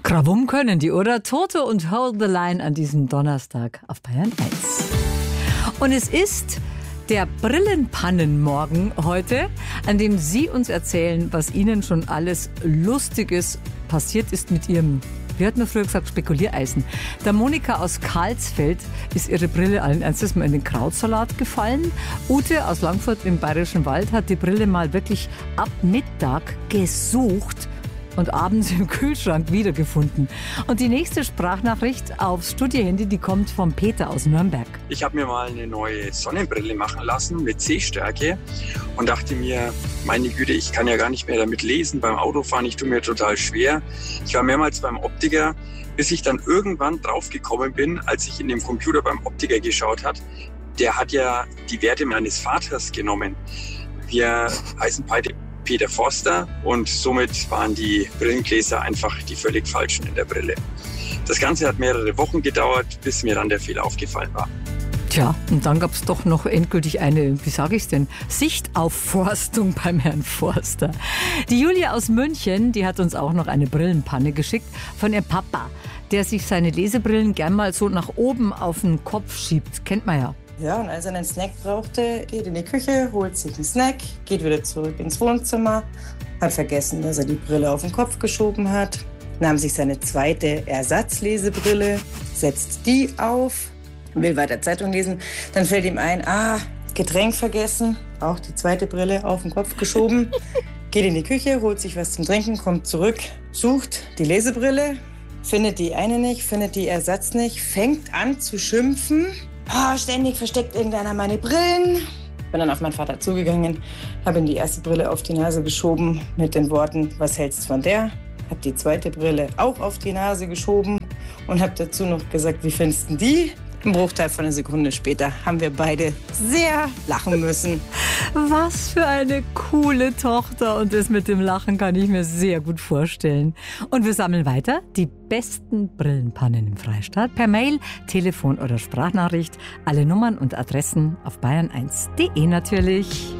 Krawum können die, oder? Toto und Hold the Line an diesem Donnerstag auf Bayern 1. Und es ist der Brillenpannenmorgen heute, an dem Sie uns erzählen, was Ihnen schon alles Lustiges passiert ist mit Ihrem, wie hat man früher gesagt, Spekuliereisen. Der Monika aus Karlsfeld ist ihre Brille allen Ernstes mal in den Krautsalat gefallen. Ute aus Langfurt im Bayerischen Wald hat die Brille mal wirklich ab Mittag gesucht und abends im Kühlschrank wiedergefunden. Und die nächste Sprachnachricht aufs Studiohandy, die kommt von Peter aus Nürnberg. Ich habe mir mal eine neue Sonnenbrille machen lassen mit Sehstärke und dachte mir, meine Güte, ich kann ja gar nicht mehr damit lesen. Beim Autofahren, ich tue mir total schwer. Ich war mehrmals beim Optiker, bis ich dann irgendwann draufgekommen bin, als ich in dem Computer beim Optiker geschaut habe. Der hat ja die Werte meines Vaters genommen. Wir heißen beide Peter Forster und somit waren die Brillengläser einfach die völlig falschen in der Brille. Das Ganze hat mehrere Wochen gedauert, bis mir dann der Fehler aufgefallen war. Tja, und dann gab es doch noch endgültig eine, wie sage ich es denn, Sichtaufforstung beim Herrn Forster. Die Julia aus München, die hat uns auch noch eine Brillenpanne geschickt von ihrem Papa, der sich seine Lesebrillen gern mal so nach oben auf den Kopf schiebt. Kennt man ja. Ja, und als er einen Snack brauchte, geht in die Küche, holt sich einen Snack, geht wieder zurück ins Wohnzimmer, hat vergessen, dass er die Brille auf den Kopf geschoben hat, nahm sich seine zweite Ersatzlesebrille, setzt die auf, will weiter Zeitung lesen, dann fällt ihm ein, Getränk vergessen, auch die zweite Brille auf den Kopf geschoben, geht in die Küche, holt sich was zum Trinken, kommt zurück, sucht die Lesebrille, findet die eine nicht, findet die Ersatz nicht, fängt an zu schimpfen. Ständig versteckt irgendeiner meine Brillen. Bin dann auf meinen Vater zugegangen, habe ihm die erste Brille auf die Nase geschoben mit den Worten, was hältst du von der? Habe die zweite Brille auch auf die Nase geschoben und habe dazu noch gesagt, wie findest du die? Ein Bruchteil von einer Sekunde später haben wir beide sehr lachen müssen. Was für eine coole Tochter, und das mit dem Lachen kann ich mir sehr gut vorstellen. Und wir sammeln weiter die besten Brillenpannen im Freistaat per Mail, Telefon oder Sprachnachricht. Alle Nummern und Adressen auf bayern1.de natürlich.